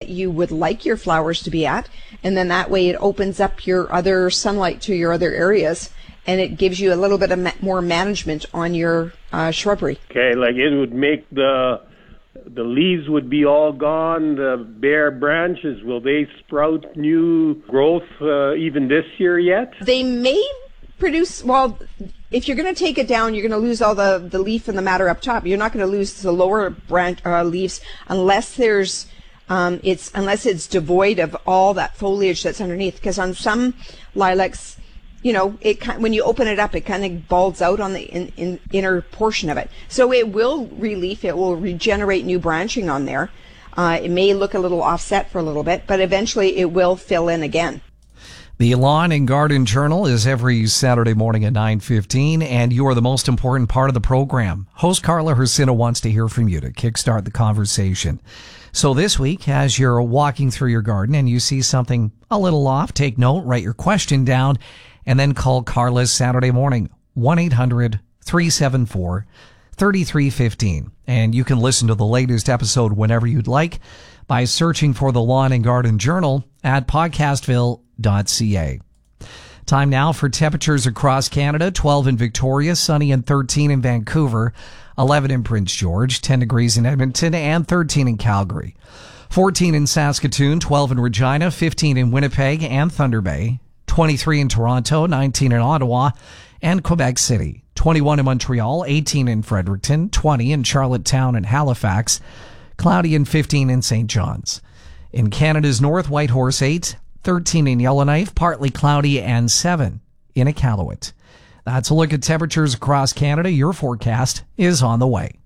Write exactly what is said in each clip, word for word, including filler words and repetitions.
that you would like your flowers to be at, and then that way it opens up your other sunlight to your other areas, and it gives you a little bit of ma- more management on your uh, shrubbery. Okay, like it would make the the leaves would be all gone, the bare branches, will they sprout new growth uh, even this year yet? They may produce, well, if you're going to take it down, you're going to lose all the, the leaf and the matter up top. You're not going to lose the lower branch uh, leaves unless there's um, it's unless it's devoid of all that foliage that's underneath. Because on some lilacs, you know, it when you open it up, it kind of balds out on the in, in, inner portion of it. So it will releaf, it will regenerate new branching on there. Uh, it may look a little offset for a little bit, but eventually it will fill in again. The Lawn and Garden Journal is every Saturday morning at nine fifteen, and you are the most important part of the program. Host Carla Hrsina wants to hear from you to kickstart the conversation. So this week, as you're walking through your garden and you see something a little off, take note, write your question down, and then call Carla Saturday morning, one eight hundred three seven four three three one five. And you can listen to the latest episode whenever you'd like by searching for the Lawn and Garden Journal at podcastville dot c a. Time now for temperatures across Canada. twelve in Victoria, sunny and thirteen in Vancouver, eleven in Prince George, ten degrees in Edmonton, and thirteen in Calgary. fourteen in Saskatoon, twelve in Regina, fifteen in Winnipeg and Thunder Bay, twenty-three in Toronto, nineteen in Ottawa and Quebec City, twenty-one in Montreal, eighteen in Fredericton, twenty in Charlottetown and Halifax, cloudy and fifteen in Saint John's. In Canada's north, Whitehorse eight, thirteen in Yellowknife, partly cloudy, and seven in Iqaluit. That's a look at temperatures across Canada. Your forecast is on the way.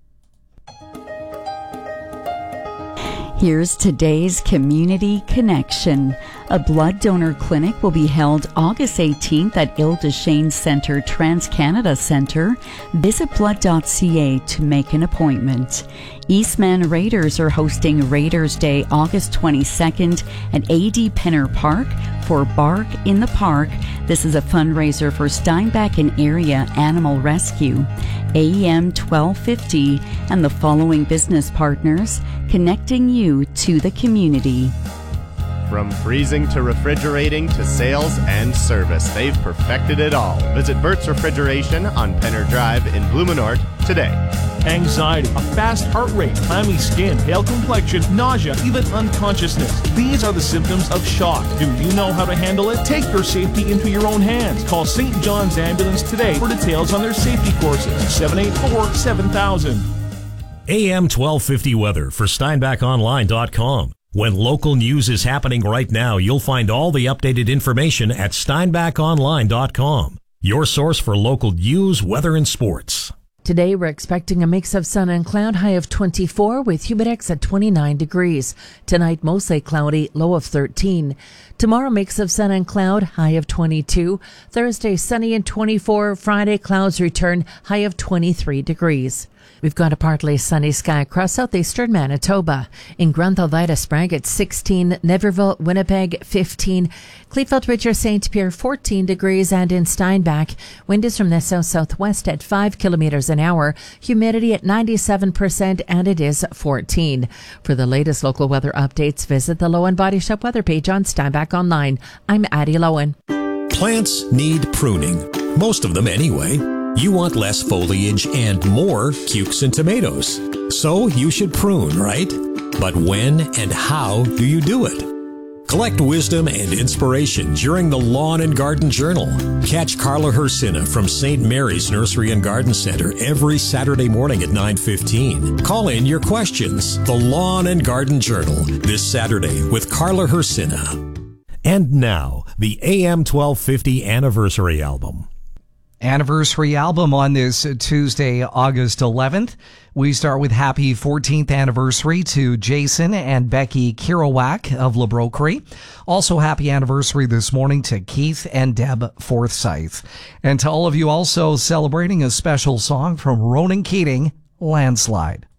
Here's today's Community Connection. A blood donor clinic will be held August eighteenth at Ile des Chênes Centre Trans-Canada Centre. Visit blood dot c a to make an appointment. Eastman Raiders are hosting Raiders Day August twenty-second at A D Penner Park for Bark in the Park. This is a fundraiser for Steinbach and Area Animal Rescue. A M twelve fifty and the following business partners connecting you to the community. From freezing to refrigerating to sales and service, they've perfected it all. Visit Burt's Refrigeration on Penner Drive in Blumenort today. Anxiety, a fast heart rate, clammy skin, pale complexion, nausea, even unconsciousness. These are the symptoms of shock. Do you know how to handle it? Take your safety into your own hands. Call Saint John's Ambulance today for details on their safety courses. seven eight four, seven thousand. A M twelve fifty weather for Steinbach Online dot com. When local news is happening right now, you'll find all the updated information at Steinbach Online dot com. Your source for local news, weather, and sports. Today, we're expecting a mix of sun and cloud, high of twenty-four, with humidex at twenty-nine degrees. Tonight, mostly cloudy, low of thirteen. Tomorrow, mix of sun and cloud, high of twenty-two. Thursday, sunny and twenty-four. Friday, clouds return, high of twenty-three degrees. We've got a partly sunny sky across southeastern Manitoba. In Grunthal, Sprague at sixteen, Niverville, Winnipeg, fifteen, Kleefeld, Ridger, Saint Pierre, fourteen degrees, and in Steinbach, wind is from the south-southwest at five kilometers an hour, humidity at ninety-seven percent, and it is fourteen. For the latest local weather updates, visit the Lowen Body Shop weather page on Steinbach Online. I'm Addie Lowen. Plants need pruning. Most of them anyway. You want less foliage and more cukes and tomatoes. So you should prune, right? But when and how do you do it? Collect wisdom and inspiration during the Lawn and Garden Journal. Catch Carla Hrsina from Saint Mary's Nursery and Garden Center every Saturday morning at nine fifteen. Call in your questions. The Lawn and Garden Journal this Saturday with Carla Hrsina. And now, the A M twelve fifty Anniversary Album. Anniversary album on this Tuesday, August eleventh. We start with happy fourteenth anniversary to Jason and Becky Kirawak of LaBroquerie. Also happy anniversary this morning to Keith and Deb Forsyth. And to all of you also celebrating a special song from Ronan Keating, Landslide.